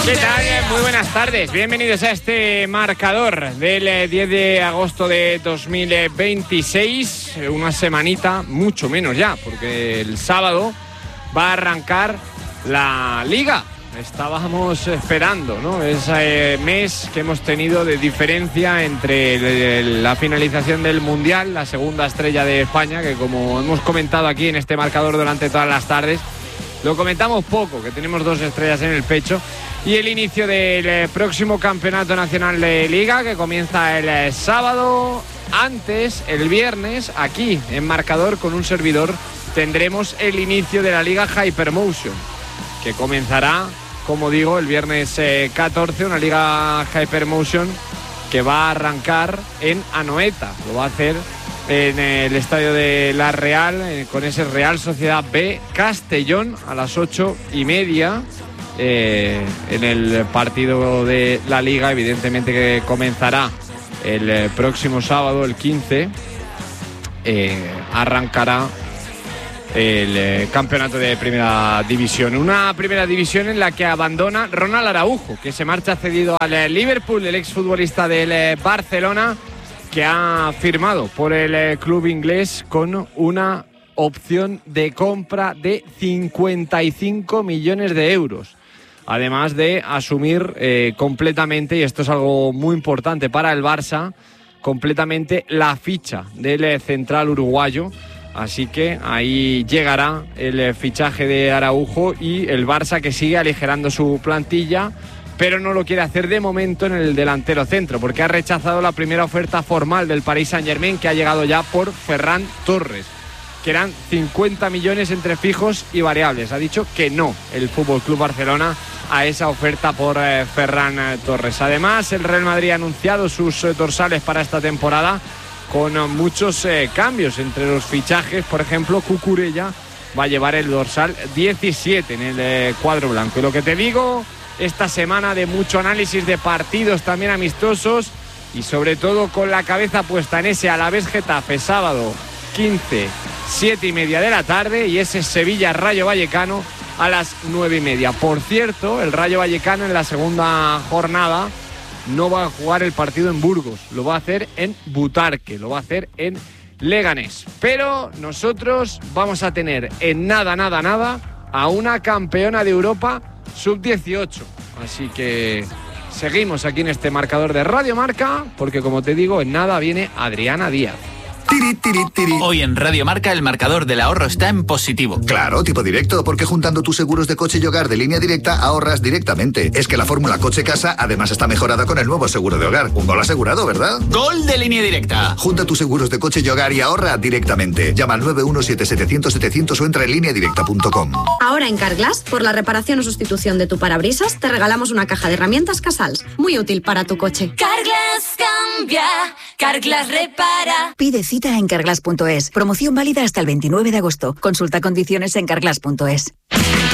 ¿Qué tal? Muy buenas tardes. Bienvenidos a este marcador del 10 de agosto de 2026. Una semanita, mucho menos ya, porque el sábado va a arrancar la Liga. Estábamos esperando, ¿no? Ese mes que hemos tenido de diferencia entre la finalización del Mundial, la segunda estrella de España, que como hemos comentado aquí en este marcador durante todas las tardes, lo comentamos poco, que tenemos 2 estrellas en el pecho, y el inicio del próximo Campeonato Nacional de Liga, que comienza el sábado. Antes, el viernes, aquí en marcador con un servidor, tendremos el inicio de la Liga Hypermotion, que comenzará, como digo, el viernes 14, una Liga Hypermotion que va a arrancar en Anoeta. Lo va a hacer en el estadio de La Real, con ese Real Sociedad B Castellón a las 8:30, en el partido de la Liga, evidentemente, que comenzará el próximo sábado, el 15, arrancará el campeonato de primera división. Una primera división en la que abandona Ronald Araujo, que se marcha cedido al Liverpool, el exfutbolista del Barcelona, que ha firmado por el club inglés con una opción de compra de 55 millones de euros. Además de asumir completamente, y esto es algo muy importante para el Barça, completamente la ficha del central uruguayo. Así que ahí llegará el fichaje de Araujo, y el Barça, que sigue aligerando su plantilla, pero no lo quiere hacer de momento en el delantero centro, porque ha rechazado la primera oferta formal del Paris Saint-Germain, que ha llegado ya por Ferran Torres, que eran 50 millones entre fijos y variables. Ha dicho que no el FC Barcelona a esa oferta por Ferran Torres. Además, el Real Madrid ha anunciado sus dorsales para esta temporada, con muchos cambios entre los fichajes. Por ejemplo, Cucurella va a llevar el dorsal 17 en el cuadro blanco. Y lo que te digo, esta semana de mucho análisis de partidos también amistosos, y sobre todo con la cabeza puesta en ese Alavés-Getafe, sábado 15, 7:30 de la tarde, y ese Sevilla-Rayo Vallecano a las 9:30. Por cierto, el Rayo Vallecano en la segunda jornada no va a jugar el partido en Burgos, lo va a hacer en Butarque, lo va a hacer en Leganés. Pero nosotros vamos a tener en nada a una campeona de Europa sub-18. Así que seguimos aquí en este marcador de Radio Marca, porque como te digo, en nada viene Adriana Díaz. Hoy en Radio Marca el marcador del ahorro está en positivo. Claro, tipo directo, porque juntando tus seguros de coche y hogar de Línea Directa ahorras directamente. Es que la fórmula coche-casa además está mejorada con el nuevo seguro de hogar. Un gol asegurado, ¿verdad? ¡Gol de Línea Directa! Junta tus seguros de coche y hogar y ahorra directamente. Llama al 917-700-700 o entra en lineadirecta.com. Ahora en Carglass, por la reparación o sustitución de tu parabrisas, te regalamos una caja de herramientas Casals, muy útil para tu coche. Carglass cambia, Carglass repara. Pide cita en Carglass.es. Promoción válida hasta el 29 de agosto. Consulta condiciones en Carglass.es.